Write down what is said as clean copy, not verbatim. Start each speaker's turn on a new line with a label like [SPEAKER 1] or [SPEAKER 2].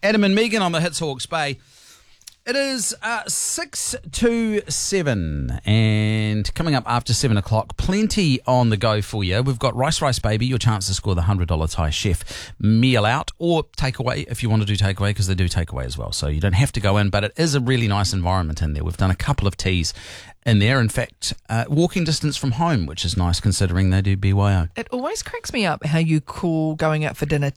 [SPEAKER 1] Adam and Megan on the Hits Hawke's Bay. It is 6 to 7, and coming up after 7 o'clock, plenty on the go for you. We've got Rice Baby, your chance to score the $100 Thai Chef meal out, or takeaway if you want to do takeaway, because they do takeaway as well. So you don't have to go in, but it is a really nice environment in there. We've done a couple of teas in there. In fact, walking distance from home, which is nice considering they do BYO.
[SPEAKER 2] It always cracks me up how you call going out for dinner